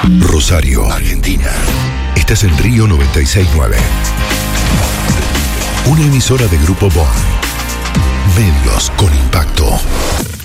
Rosario, Argentina. Estás en Río 96.9. Una emisora de Grupo Bond. Medios con impacto.